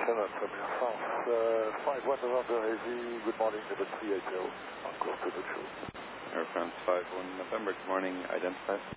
7, Premier France, 51 November Heavy, good morning, number 380, on course to the show. Air France 51 November, good morning, identify.